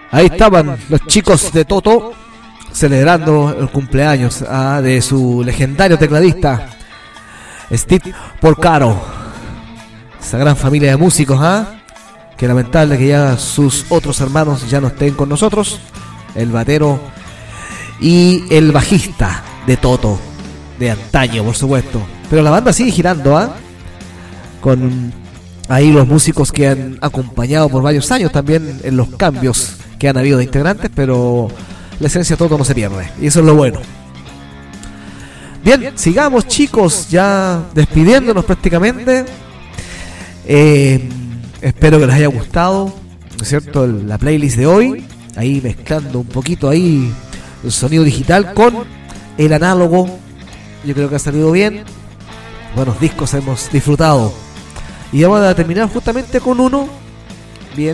Ahí estaban los chicos de Toto celebrando el cumpleaños de su legendario tecladista Steve Porcaro. Esa gran familia de músicos, que lamentable que ya sus otros hermanos ya no estén con nosotros. El batero y el bajista de Toto, de antaño, por supuesto. Pero la banda sigue girando, con ahí los músicos que han acompañado por varios años también en los cambios que han habido de integrantes, pero la esencia de Toto no se pierde, y eso es lo bueno. Bien, sigamos, chicos, ya despidiéndonos prácticamente. Espero que les haya gustado, ¿no es cierto?, la playlist de hoy, ahí mezclando un poquito ahí el sonido digital con el análogo. Yo creo que ha salido bien. Buenos discos hemos disfrutado. Y vamos a terminar justamente con uno bien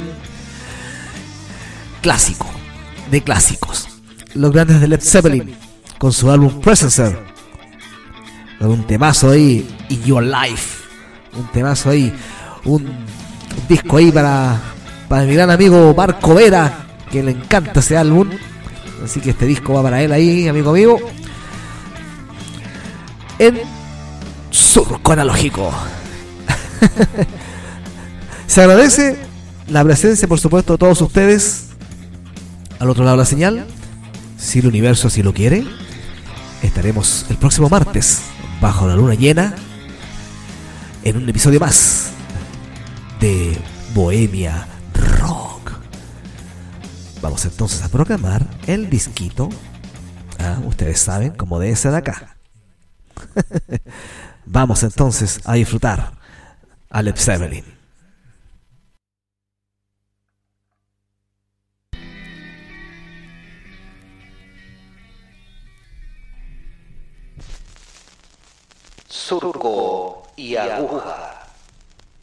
clásico, de clásicos. Los grandes de Led Zeppelin, con su álbum Presencer. Con un temazo ahí, In Your Life. Un temazo ahí, un disco ahí para mi gran amigo Marco Vera, que le encanta ese álbum. Así que este disco va para él ahí, amigo mío. En surco analógico. Se agradece la presencia, por supuesto, de todos ustedes al otro lado de la señal. Si el universo así lo quiere, estaremos el próximo martes bajo la luna llena en un episodio más de Bohemia Rock. Vamos entonces a programar el disquito. Ustedes saben cómo debe ser acá. Vamos entonces a disfrutar a Led Zeppelin. Surco y aguja.